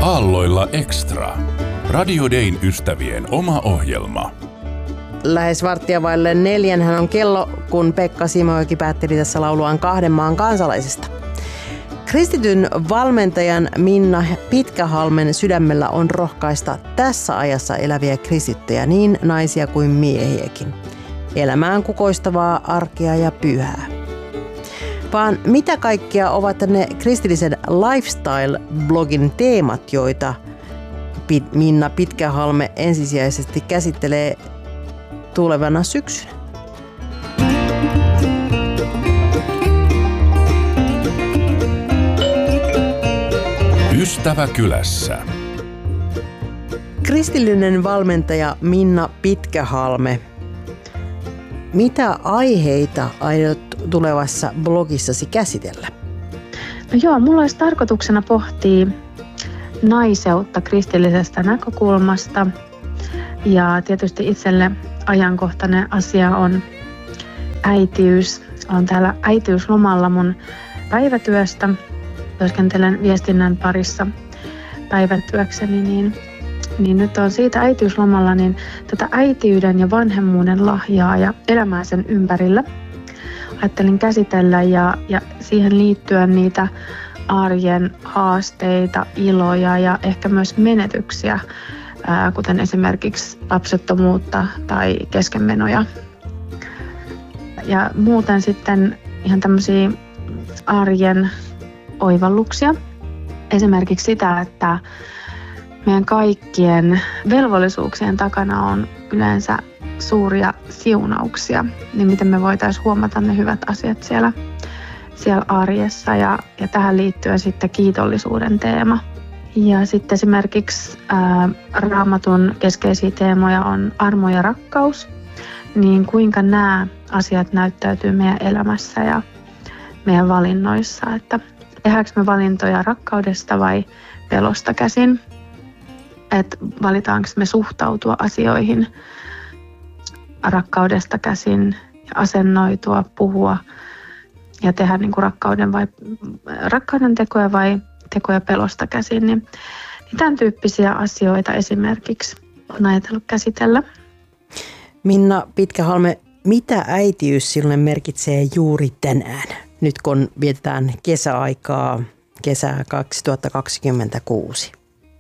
Aalloilla Extra. Radio Dayn ystävien oma ohjelma. Lähes 3:15 hän on kello, kun Pekka Simojoki päätteli tässä lauluaan kahden maan kansalaisesta. Kristityn valmentajan Minna Pitkähalmen sydämellä on rohkaista tässä ajassa eläviä kristittyjä, niin naisia kuin miehiäkin. Elämään kukoistavaa arkea ja pyhää. Vaan mitä kaikkia ovat ne kristillisen lifestyle-blogin teemat, joita Minna Pitkähalme ensisijaisesti käsittelee tulevana syksynä? Ystävä kylässä. Kristillinen valmentaja Minna Pitkähalme. Mitä aiheita aiot tulevassa blogissasi käsitellä? No joo, mulla olisi tarkoituksena pohtia naiseutta kristillisestä näkökulmasta. Ja tietysti itselle ajankohtainen asia on äitiys. Olen täällä äitiyslomalla mun päivätyöstä. Työskentelen viestinnän parissa päivätyökseni, niin nyt on siitä äitiyslomalla, niin tätä äitiyden ja vanhemmuuden lahjaa ja elämää sen ympärillä ajattelin käsitellä ja siihen liittyen niitä arjen haasteita, iloja ja ehkä myös menetyksiä, kuten esimerkiksi lapsettomuutta tai keskenmenoja. Ja muuten sitten ihan tämmöisiä arjen oivalluksia. Esimerkiksi sitä, että meidän kaikkien velvollisuuksien takana on yleensä suuria siunauksia, niin miten me voitaisiin huomata ne hyvät asiat siellä arjessa ja tähän liittyen sitten kiitollisuuden teema. Ja sitten esimerkiksi Raamatun keskeisiä teemoja on armo ja rakkaus, niin kuinka nämä asiat näyttäytyy meidän elämässä ja meidän valinnoissa, että tehdäänkö me valintoja rakkaudesta vai pelosta käsin, että valitaanko me suhtautua asioihin rakkaudesta käsin ja asennoitua, puhua ja tehdä niin kuin rakkauden tekoja vai tekoja pelosta käsin, niin tämän tyyppisiä asioita esimerkiksi on ajatellut käsitellä. Minna Pitkähalme, mitä äitiys sinulle merkitsee juuri tänään, nyt kun vietetään kesäaikaa, kesää 2026?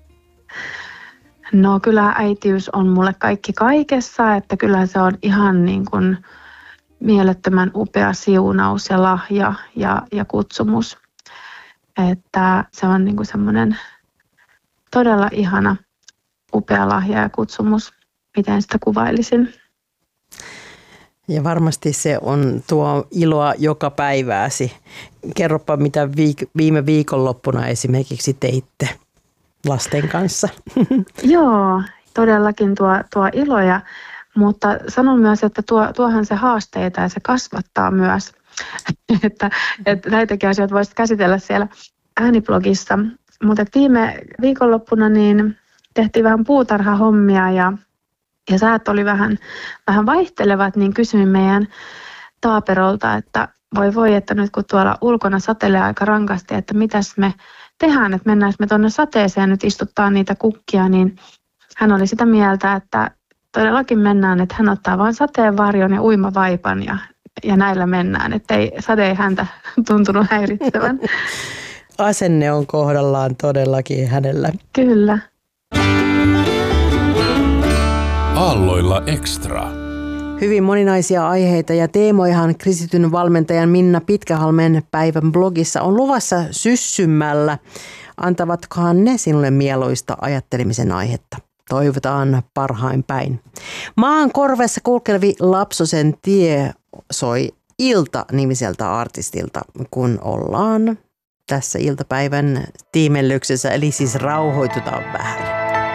No kyllä äitiys on mulle kaikki kaikessa, että kyllä se on ihan niin kuin mielettömän upea siunaus ja lahja ja kutsumus. Että se on niin kuin semmoinen todella ihana, upea lahja ja kutsumus, miten sitä kuvailisin. Ja varmasti se on tuo iloa joka päivääsi. Kerropa, mitä viime viikonloppuna esimerkiksi teitte lasten kanssa. Joo, todellakin tuo iloja, mutta sanon myös, että tuohan se haasteita ja se kasvattaa myös. että näitäkin asioita voisit käsitellä siellä ääniblogissa. Mutta viime viikonloppuna niin tehtiin vähän puutarhahommia ja säät oli vähän vaihtelevat, niin kysyin meidän taaperolta, että voi, että nyt kun tuolla ulkona satelee aika rankasti, että mitäs me tehdään, että mennäänkö me tuonne sateeseen nyt istuttaa niitä kukkia, niin hän oli sitä mieltä, että todellakin mennään, että hän ottaa vain sateenvarjon ja uimavaipan ja näillä mennään, että sade ei häntä tuntunut häiritsevän. Asenne on kohdallaan todellakin hänellä. Kyllä. Aalloilla Extra. Hyvin moninaisia aiheita ja teemojahan kristityn valmentajan Minna Pitkähalmen päivän blogissa on luvassa syssymmällä. Antavatkohan ne sinulle mieluista ajattelemisen aihetta? Toivotaan parhain päin. Maan korvessa kulkevi Lapsosen tie soi Ilta-nimiseltä artistilta, kun ollaan tässä iltapäivän tiimellyksessä, eli siis rauhoitutaan vähän.